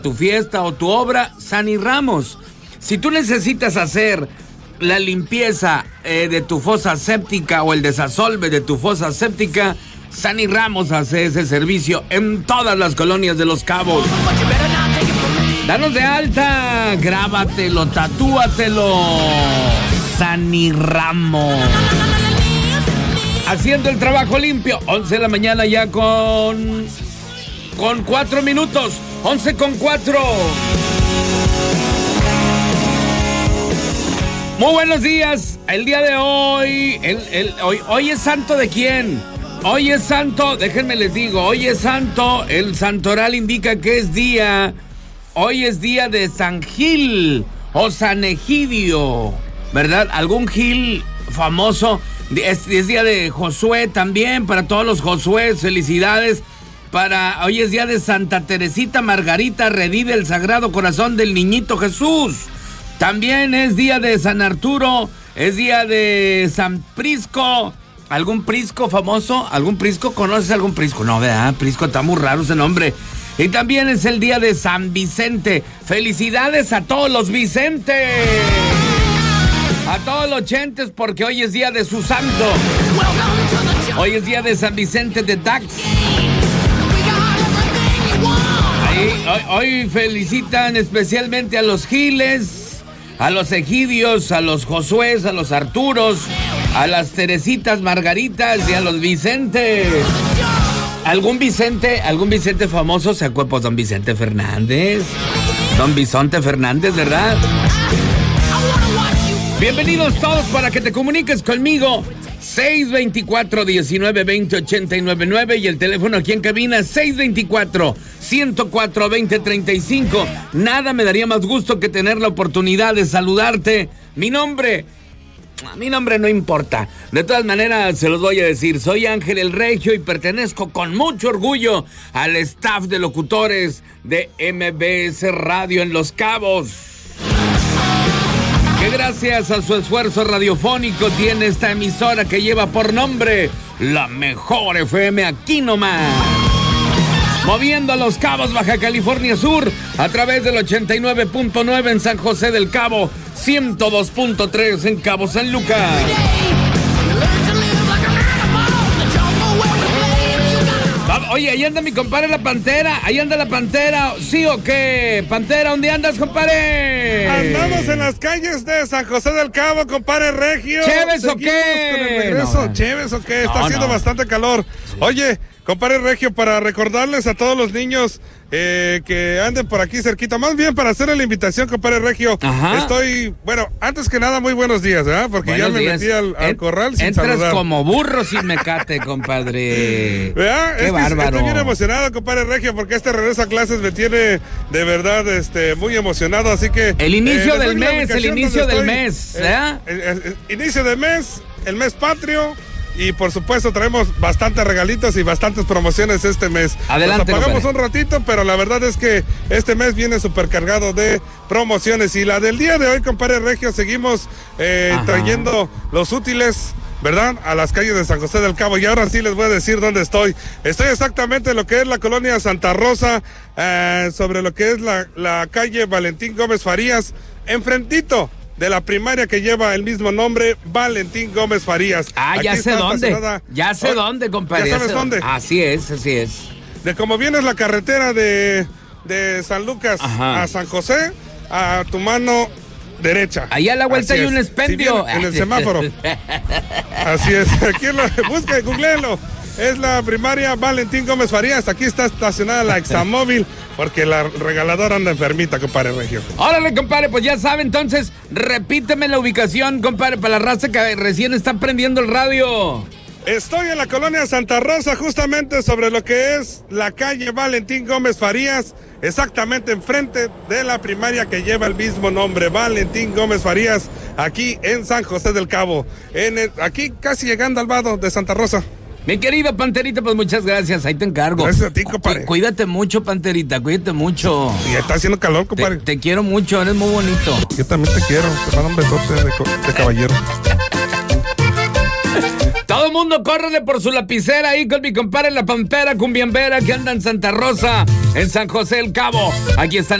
tu fiesta o tu obra, Sani Ramos. Si tú necesitas hacer la limpieza de tu fosa séptica o el desasolve de tu fosa séptica, Sani Ramos hace ese servicio en todas las colonias de Los Cabos. Danos de alta, grábatelo, tatúatelo. Sani Ramos. Haciendo el trabajo limpio. 11 de la mañana ya con 4 minutos. 11:04. Muy buenos días. El día de hoy, hoy es santo de quién. Hoy es santo, déjenme les digo, hoy es santo, el santoral indica que es día, hoy es día de San Gil o San Egidio, ¿verdad? Algún Gil famoso, es día de Josué también, para todos los Josué, felicidades. Hoy es día de Santa Teresita Margarita, redida el Sagrado Corazón del Niñito Jesús. También es día de San Arturo, es día de San Prisco. ¿Algún Prisco famoso? ¿Algún Prisco? ¿Conoces algún Prisco? No, ¿verdad? Prisco está muy raro ese nombre. Y también es el día de San Vicente. ¡Felicidades a todos los Vicentes! A todos los chentes, porque hoy es día de su santo. Hoy es día de San Vicente de Dax. Hoy felicitan especialmente a los Giles, a los Egidios, a los Josués, a los Arturos, a las Teresitas Margaritas y a los Vicentes. ¿Algún Vicente famoso se acuerda? Pues don Vicente Fernández. Don Bisonte Fernández, ¿verdad? Bienvenidos todos para que te comuniques conmigo. 624-1920-899 y el teléfono aquí en cabina 624-104-2035. Nada me daría más gusto que tener la oportunidad de saludarte. Mi nombre no importa. De todas maneras, se los voy a decir. Soy Ángel el Regio y pertenezco con mucho orgullo al staff de locutores de MBS Radio en Los Cabos, que gracias a su esfuerzo radiofónico tiene esta emisora que lleva por nombre La Mejor FM, aquí nomás. Moviendo a Los Cabos, Baja California Sur, a través del 89.9 en San José del Cabo, 102.3 en Cabo San Lucas. Oye, ahí anda mi compadre la Pantera, ¿sí o qué? Pantera, ¿dónde andas, compadre? Andamos en las calles de San José del Cabo, compadre Regio. ¿Chéves o qué? Con el regreso. No. ¿Chéves o qué? Está haciendo bastante calor. Sí. Oye, compadre Regio, para recordarles a todos los niños que anden por aquí cerquita, más bien para hacerle la invitación, compadre Regio. Ajá. Antes que nada, muy buenos días, ¿verdad? Porque buenos días. Metí al corral sin saludar. Entras como burro sin mecate, compadre. ¿Verdad? Qué bárbaro. Estoy bien emocionado, compadre Regio, porque este regreso a clases me tiene de verdad muy emocionado, así que... El inicio del mes, inicio del mes, el mes patrio. Y por supuesto traemos bastantes regalitos y bastantes promociones este mes. Adelante. Nos apagamos un ratito, pero la verdad es que este mes viene súper cargado de promociones. Y la del día de hoy, compadre Regio, seguimos trayendo los útiles, ¿verdad? A las calles de San José del Cabo. Y ahora sí les voy a decir dónde estoy. Estoy exactamente en lo que es la colonia Santa Rosa, sobre lo que es la calle Valentín Gómez Farías, enfrentito de la primaria que lleva el mismo nombre, Valentín Gómez Farías. Ya sé dónde. Ya sé dónde, compadre. ¿Ya sabes dónde? Así es. De como vienes la carretera de San Lucas a San José, a tu mano derecha. Ahí a la vuelta hay un expendio. En el semáforo. Así es. Aquí busca y googleelo. Es la primaria Valentín Gómez Farías. Aquí está estacionada la Examóvil, porque la regaladora anda enfermita, compadre Regio. Órale, compadre, pues ya sabe, entonces, repíteme la ubicación, compadre, para la raza que recién está prendiendo el radio. Estoy en la colonia Santa Rosa, justamente sobre lo que es la calle Valentín Gómez Farías, exactamente enfrente de la primaria que lleva el mismo nombre, Valentín Gómez Farías, aquí en San José del Cabo, aquí casi llegando al vado de Santa Rosa. Mi querido Panterita, pues muchas gracias, ahí te encargo. Gracias a ti, compadre. Cuídate mucho, Panterita, cuídate mucho. Y está haciendo calor, compadre. Te quiero mucho, eres muy bonito. Yo también te quiero, te mando un besote de caballero. Todo todo mundo, córrele por su lapicera ahí con mi compadre La Pampera Cumbiambera que anda en Santa Rosa, en San José del Cabo. Aquí están